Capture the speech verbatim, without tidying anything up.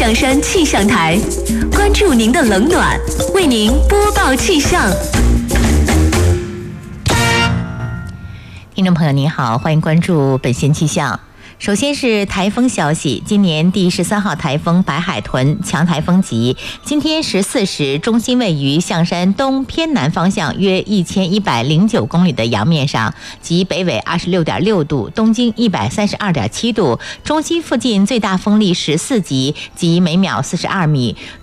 象山气象台，关注您的冷暖，为您播报气象。 听众朋友您好，欢迎关注本县气象。首先是台风消息，今年第十三号台风白海豚强台风级，今天十四时中心位于象山东偏南方向约一千一百零九公里的洋面上，即北纬二十六点六度，东经一百三十二点七度，中心附近最大风力十四级，即每秒四十二米。